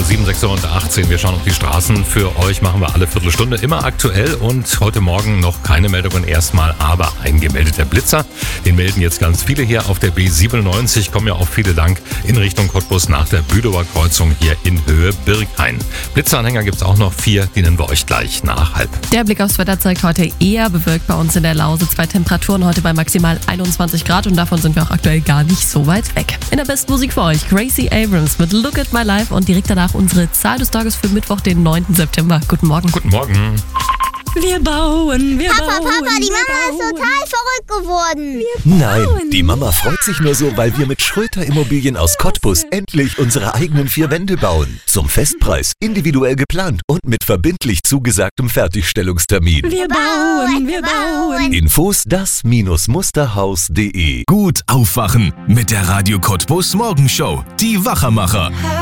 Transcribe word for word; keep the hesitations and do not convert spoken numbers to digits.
sieben, sechs und achtzehn. Wir schauen auf die Straßen. Für euch machen wir alle Viertelstunde immer aktuell und heute Morgen noch keine Meldungen erstmal, aber ein gemeldeter Blitzer. Den melden jetzt ganz viele hier auf der B siebenundneunzig. Kommen ja auch viele lang in Richtung Cottbus nach der Bülower Kreuzung hier in Höhe Birkhain. Blitzeranhänger gibt es auch noch vier, die nennen wir euch gleich nach halb. Der Blick aufs Wetter zeigt heute eher bewölkt bei uns in der Lausitz. Bei Temperaturen heute bei maximal einundzwanzig Grad und davon sind wir auch aktuell gar nicht so weit weg. In der besten Musik für euch Gracie Abrams mit Look at My Life und direkt danach unsere Zahl des Tages für Mittwoch, den neunten September. Guten Morgen. Guten Morgen. Wir bauen, wir Papa, bauen. Papa, die Mama wir ist bauen. total verrückt geworden. Nein, die Mama freut sich nur so, weil wir mit Schröter Immobilien aus Cottbus endlich unsere eigenen vier Wände bauen. Zum Festpreis, individuell geplant und mit verbindlich zugesagtem Fertigstellungstermin. Wir bauen, wir bauen. Infos das Musterhaus punkt de. Gut aufwachen mit der Radio Cottbus Morgenshow. Die Wachermacher.